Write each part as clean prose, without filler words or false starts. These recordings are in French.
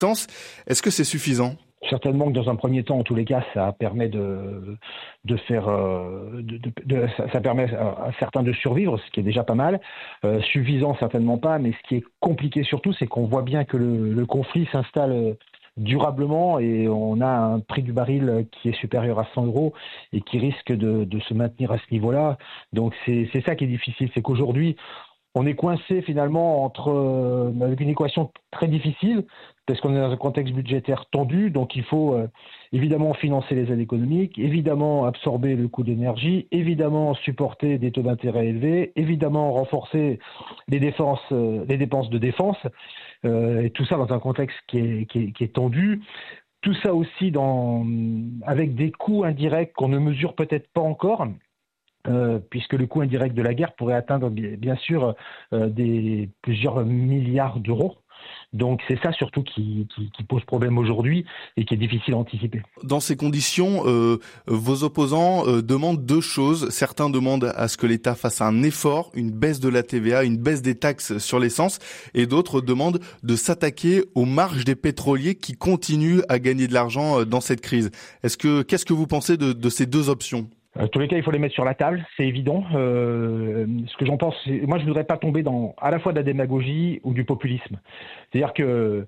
distance. Est-ce que c'est suffisant ? Certainement que dans un premier temps, en tous les cas, ça permet ça permet à certains de survivre, ce qui est déjà pas mal. Suffisant, certainement pas, mais ce qui est compliqué surtout, c'est qu'on voit bien que le conflit s'installe durablement et on a un prix du baril qui est supérieur à 100 € et qui risque de se maintenir à ce niveau-là. Donc c'est ça qui est difficile, c'est qu'aujourd'hui, on est coincé finalement avec une équation très difficile parce qu'on est dans un contexte budgétaire tendu, donc il faut évidemment financer les aides économiques, évidemment absorber le coût d'énergie, évidemment supporter des taux d'intérêt élevés, évidemment renforcer les dépenses de défense, et tout ça dans un contexte qui est tendu. Tout ça aussi avec des coûts indirects qu'on ne mesure peut-être pas encore. Puisque le coût indirect de la guerre pourrait atteindre bien sûr plusieurs milliards d'euros. Donc c'est ça surtout qui pose problème aujourd'hui et qui est difficile à anticiper. Dans ces conditions, vos opposants demandent deux choses. Certains demandent à ce que l'État fasse un effort, une baisse de la TVA, une baisse des taxes sur l'essence, et d'autres demandent de s'attaquer aux marges des pétroliers qui continuent à gagner de l'argent dans cette crise. Qu'est-ce que vous pensez de ces deux options ? En tous les cas, il faut les mettre sur la table, c'est évident. Ce que j'en pense, moi je ne voudrais pas tomber dans à la fois de la démagogie ou du populisme. C'est-à-dire que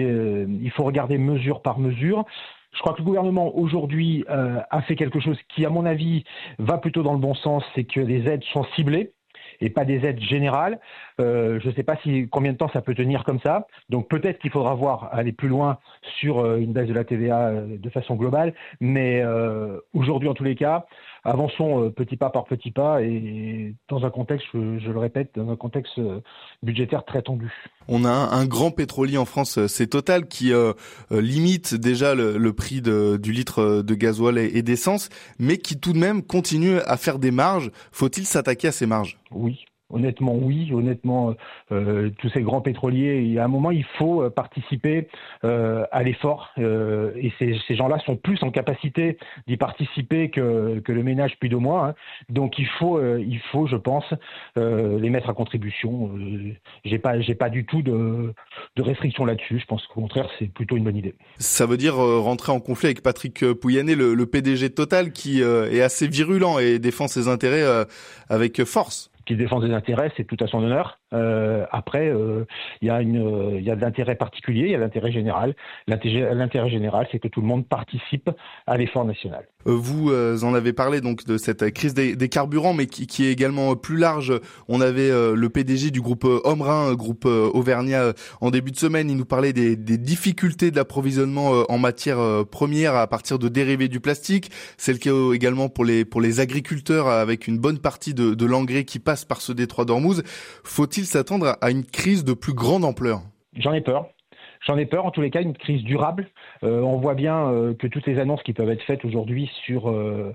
il faut regarder mesure par mesure. Je crois que le gouvernement aujourd'hui a fait quelque chose qui, à mon avis, va plutôt dans le bon sens, c'est que les aides sont ciblées et pas des aides générales. Je ne sais pas combien de temps ça peut tenir comme ça. Donc peut-être qu'il faudra aller plus loin sur une baisse de la TVA de façon globale. Mais aujourd'hui, en tous les cas, avançons petit pas par petit pas et dans un contexte, je le répète, dans un contexte budgétaire très tendu. On a un grand pétrolier en France, c'est Total, qui limite déjà le prix du litre de gasoil et d'essence, mais qui tout de même continue à faire des marges. Faut-il s'attaquer à ces marges ? Oui. Honnêtement, oui. Honnêtement, tous ces grands pétroliers, à un moment, il faut participer à l'effort. Et ces gens-là sont plus en capacité d'y participer que le ménage plus de moi. Hein. Donc, il faut, je pense, les mettre à contribution. J'ai pas du tout de restriction là-dessus. Je pense qu'au contraire, c'est plutôt une bonne idée. Ça veut dire rentrer en conflit avec Patrick Pouyanné, le PDG de Total, qui est assez virulent et défend ses intérêts avec force. Qui défend des intérêts, c'est tout à son honneur. Après, il y a de l'intérêt particulier, il y a l'intérêt général. L'intérêt général, c'est que tout le monde participe à l'effort national. Vous en avez parlé donc de cette crise des carburants, mais qui est également plus large. On avait le PDG du groupe Omrin, groupe auvergnat, en début de semaine. Il nous parlait des difficultés de l'approvisionnement en matières premières à partir de dérivés du plastique. C'est le cas également pour les agriculteurs, avec une bonne partie de l'engrais qui passe par ce détroit d'Ormuz. Faut-il s'attendre à une crise de plus grande ampleur ? J'en ai peur. En tous les cas, une crise durable. On voit bien que toutes les annonces qui peuvent être faites aujourd'hui sur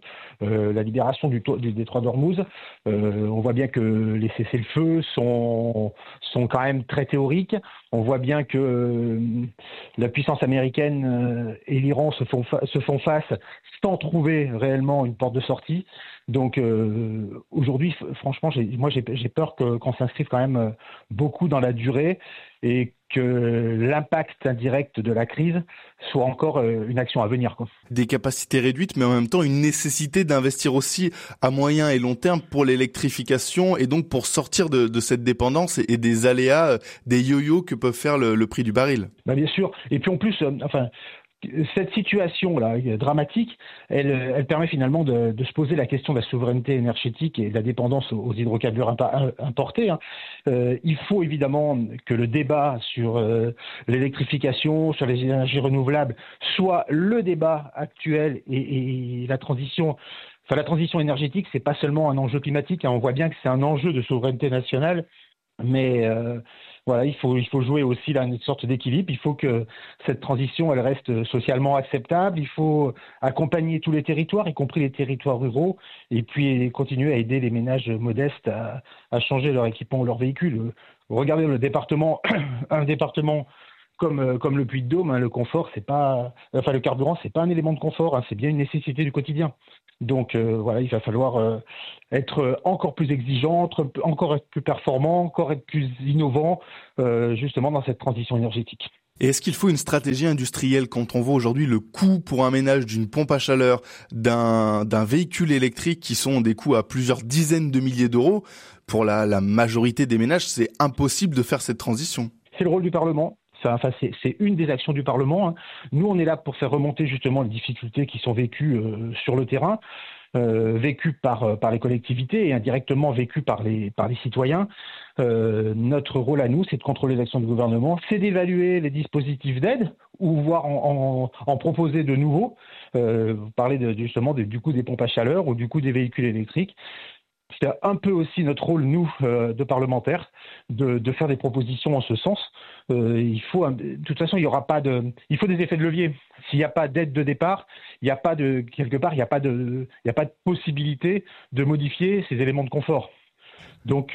la libération du détroit d'Ormuz, on voit bien que les cessez-le-feu sont quand même très théoriques. On voit bien que la puissance américaine et l'Iran se font face sans trouver réellement une porte de sortie. Donc aujourd'hui, franchement, j'ai peur qu'on s'inscrive quand même beaucoup dans la durée et que l'impact indirect de la crise soit encore une action à venir, quoi. Des capacités réduites, mais en même temps une nécessité d'investir aussi à moyen et long terme pour l'électrification et donc pour sortir de cette dépendance et des aléas, des yo-yo que peuvent faire le prix du baril. Bah bien sûr. Et puis en plus, cette situation-là dramatique, elle permet finalement de se poser la question de la souveraineté énergétique et de la dépendance aux hydrocarbures importés. Hein. Il faut évidemment que le débat sur l'électrification, sur les énergies renouvelables, soit le débat actuel et la transition. Enfin, la transition énergétique, c'est pas seulement un enjeu climatique. Hein. On voit bien que c'est un enjeu de souveraineté nationale, mais voilà, il faut jouer aussi là une sorte d'équilibre. Il faut que cette transition, elle reste socialement acceptable. Il faut accompagner tous les territoires, y compris les territoires ruraux, et puis continuer à aider les ménages modestes à changer leur équipement ou leur véhicule. Regardez un département comme le Puy-de-Dôme, hein, le carburant, c'est pas un élément de confort, hein, c'est bien une nécessité du quotidien. Donc voilà, il va falloir être encore plus exigeant, encore être plus performant, encore être plus innovant, justement dans cette transition énergétique. Et est-ce qu'il faut une stratégie industrielle quand on voit aujourd'hui le coût pour un ménage d'une pompe à chaleur, d'un véhicule électrique qui sont des coûts à plusieurs dizaines de milliers d'euros? Pour la majorité des ménages, c'est impossible de faire cette transition. C'est le rôle du Parlement. C'est une des actions du Parlement. Nous, on est là pour faire remonter justement les difficultés qui sont vécues sur le terrain, vécues par les collectivités et indirectement vécues par les citoyens. Notre rôle à nous, c'est de contrôler l'action du gouvernement, c'est d'évaluer les dispositifs d'aide ou voire en proposer de nouveaux. Vous parlez justement du coût des pompes à chaleur ou du coût des véhicules électriques. C'est un peu aussi notre rôle, nous, de parlementaires, de faire des propositions en ce sens. De toute façon, il faut des effets de levier. S'il n'y a pas d'aide de départ, il n'y a pas de possibilité de modifier ces éléments de confort. Donc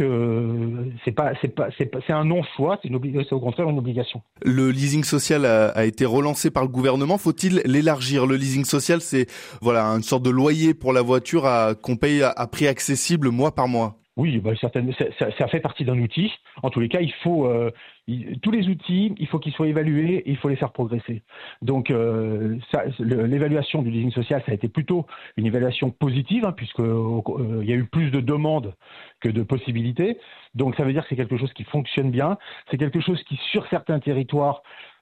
c'est un non-choix, c'est au contraire une obligation. Le leasing social a été relancé par le gouvernement. Faut-il l'élargir? Le leasing social, c'est une sorte de loyer pour la voiture qu'on paye à prix accessible mois par mois. Oui, certainement, ça fait partie d'un outil. En tous les cas, tous les outils, il faut qu'ils soient évalués et il faut les faire progresser. Donc, l'évaluation du leasing social, ça a été plutôt une évaluation positive, puisqu'il y a eu plus de demandes que de possibilités. Donc, ça veut dire que c'est quelque chose qui fonctionne bien. C'est quelque chose qui, sur certains territoires,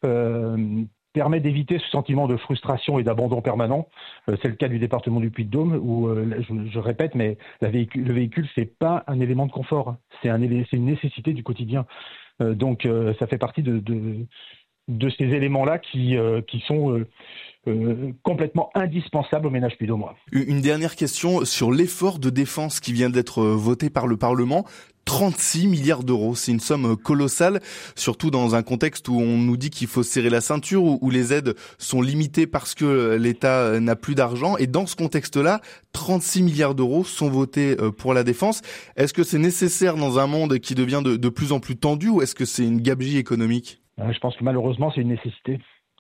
permet d'éviter ce sentiment de frustration et d'abandon permanent. C'est le cas du département du Puy-de-Dôme où, je répète, mais le véhicule, c'est pas un élément de confort, c'est une nécessité du quotidien. Donc, ça fait partie de ces éléments-là qui sont complètement indispensables aux ménages puy-de-dômois. Une dernière question sur l'effort de défense qui vient d'être voté par le Parlement. 36 milliards d'euros, c'est une somme colossale, surtout dans un contexte où on nous dit qu'il faut serrer la ceinture, où les aides sont limitées parce que l'État n'a plus d'argent. Et dans ce contexte-là, 36 milliards d'euros sont votés pour la défense. Est-ce que c'est nécessaire dans un monde qui devient de plus en plus tendu ou est-ce que c'est une gabegie économique? Je pense que malheureusement, c'est une nécessité.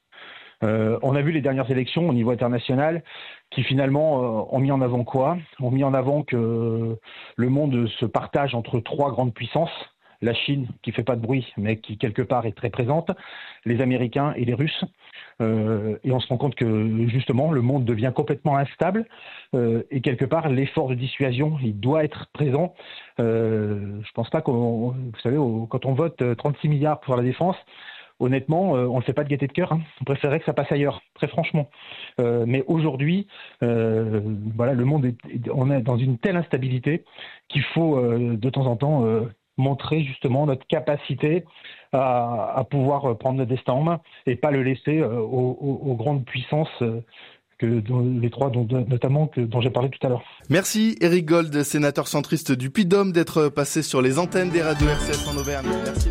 On a vu les dernières élections au niveau international qui finalement ont mis en avant quoi? Ont mis en avant que le monde se partage entre trois grandes puissances. La Chine, qui fait pas de bruit, mais qui quelque part est très présente, les Américains et les Russes. Et on se rend compte que justement, le monde devient complètement instable. Et quelque part, l'effort de dissuasion, il doit être présent. Je pense pas vous savez, quand on vote 36 milliards pour la défense, honnêtement, on ne fait pas de gaieté de cœur. On préférerait que ça passe ailleurs, très franchement. Mais aujourd'hui, le monde on est dans une telle instabilité qu'il faut de temps en temps montrer justement notre capacité à pouvoir prendre le destin en main et pas le laisser aux grandes puissances les trois notamment dont j'ai parlé tout à l'heure. Merci Éric Gold, sénateur centriste du Puy-de-Dôme, d'être passé sur les antennes des radios RCF en Auvergne. Merci.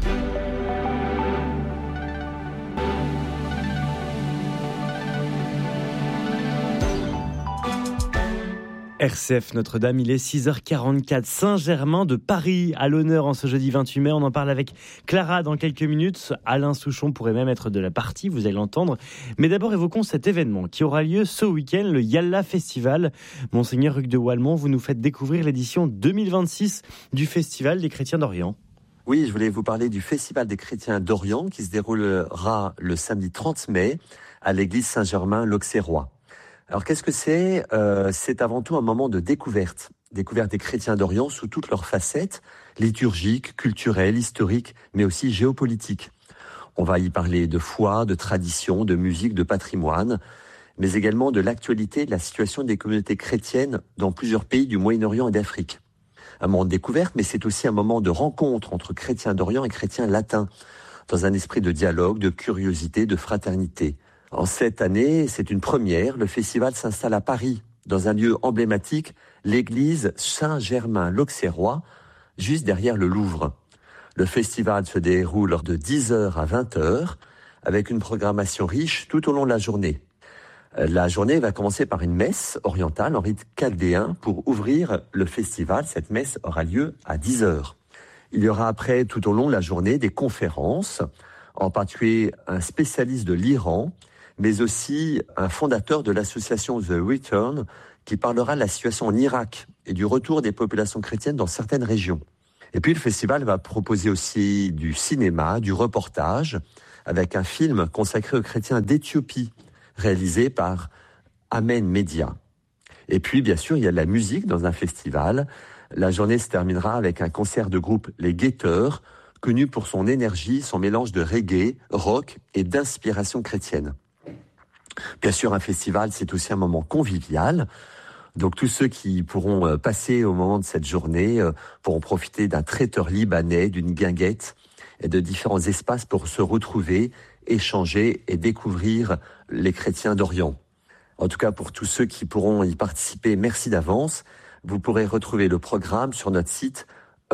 RCF Notre-Dame, il est 6h44. Saint-Germain de Paris à l'honneur en ce jeudi 28 mai. On en parle avec Clara dans quelques minutes. Alain Souchon pourrait même être de la partie, vous allez l'entendre. Mais d'abord, évoquons cet événement qui aura lieu ce week-end, le Yalla Festival. Monseigneur Hugues de Walmont, vous nous faites découvrir l'édition 2026 du Festival des Chrétiens d'Orient. Oui, je voulais vous parler du Festival des Chrétiens d'Orient qui se déroulera le samedi 30 mai à l'église Saint-Germain-l'Auxerrois. Alors qu'est-ce que c'est ? C'est avant tout un moment de découverte des chrétiens d'Orient sous toutes leurs facettes, liturgiques, culturelles, historiques, mais aussi géopolitiques. On va y parler de foi, de tradition, de musique, de patrimoine, mais également de l'actualité, de la situation des communautés chrétiennes dans plusieurs pays du Moyen-Orient et d'Afrique. Un moment de découverte, mais c'est aussi un moment de rencontre entre chrétiens d'Orient et chrétiens latins, dans un esprit de dialogue, de curiosité, de fraternité. En cette année, c'est une première, le festival s'installe à Paris, dans un lieu emblématique, l'église Saint-Germain-l'Auxerrois, juste derrière le Louvre. Le festival se déroule de 10h à 20h, avec une programmation riche tout au long de la journée. La journée va commencer par une messe orientale en rite chaldéen pour ouvrir le festival. Cette messe aura lieu à 10h. Il y aura après, tout au long de la journée, des conférences, en particulier un spécialiste de l'Iran, mais aussi un fondateur de l'association The Return, qui parlera de la situation en Irak et du retour des populations chrétiennes dans certaines régions. Et puis le festival va proposer aussi du cinéma, du reportage, avec un film consacré aux chrétiens d'Éthiopie, réalisé par Amen Media. Et puis, bien sûr, il y a de la musique dans un festival. La journée se terminera avec un concert de groupe Les Guetteurs, connu pour son énergie, son mélange de reggae, rock et d'inspiration chrétienne. Bien sûr, un festival, c'est aussi un moment convivial. Donc tous ceux qui pourront passer au moment de cette journée pourront profiter d'un traiteur libanais, d'une guinguette et de différents espaces pour se retrouver, échanger et découvrir les chrétiens d'Orient. En tout cas, pour tous ceux qui pourront y participer, merci d'avance. Vous pourrez retrouver le programme sur notre site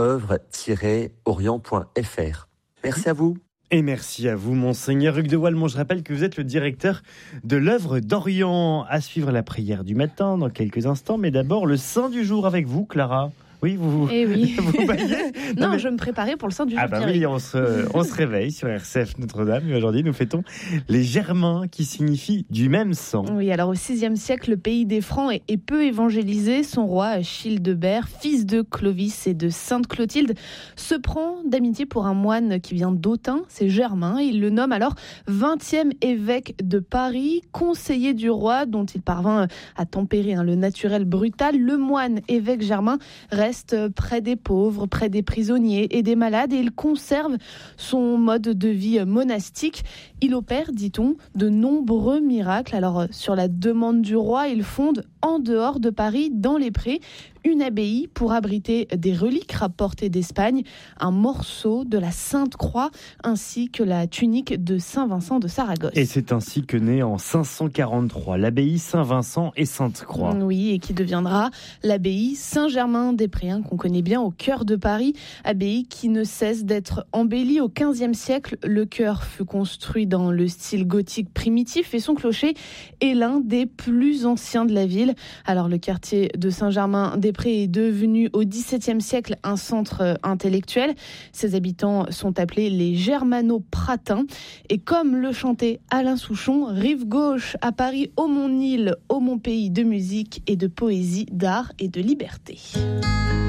oeuvre-orient.fr. Merci à vous. Et merci à vous, Monseigneur Hugues de Wallemont. Je rappelle que vous êtes le directeur de l'œuvre d'Orient. À suivre la prière du matin dans quelques instants, mais d'abord le saint du jour avec vous, Clara. Oui, vous baillez. Non, je me préparais pour le saint du jour. Ah bah oui, on se réveille sur RCF Notre-Dame et aujourd'hui nous fêtons les Germains qui signifient du même sang. Oui, alors au VIe siècle, le pays des Francs est peu évangélisé. Son roi, Childebert, fils de Clovis et de Sainte Clotilde, se prend d'amitié pour un moine qui vient d'Autun, c'est Germain. Il le nomme alors 20e évêque de Paris, conseiller du roi dont il parvint à tempérer le naturel brutal. Le moine évêque Germain reste près des pauvres, près des prisonniers et des malades et il conserve son mode de vie monastique. Il opère, dit-on, de nombreux miracles. Alors, sur la demande du roi, il fonde en dehors de Paris, dans les prés, une abbaye pour abriter des reliques rapportées d'Espagne, un morceau de la Sainte Croix ainsi que la tunique de Saint-Vincent de Saragosse. Et c'est ainsi que naît en 543 l'abbaye Saint-Vincent et Sainte-Croix. Oui, et qui deviendra l'abbaye Saint-Germain-des-Prés, qu'on connaît bien au cœur de Paris, abbaye qui ne cesse d'être embellie. Au XVe siècle, le chœur fut construit dans le style gothique primitif et son clocher est l'un des plus anciens de la ville. Alors le quartier de Saint-Germain-des-Prés est devenu au XVIIe siècle un centre intellectuel. Ses habitants sont appelés les Germano-Pratins. Et comme le chantait Alain Souchon, rive gauche à Paris, ô mon île, ô mon pays de musique et de poésie, d'art et de liberté.